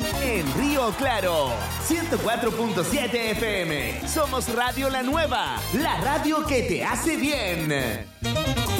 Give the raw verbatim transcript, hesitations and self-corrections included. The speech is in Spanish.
En Río Claro, ciento cuatro punto siete F M. Somos Radio La Nueva, la radio que te hace bien.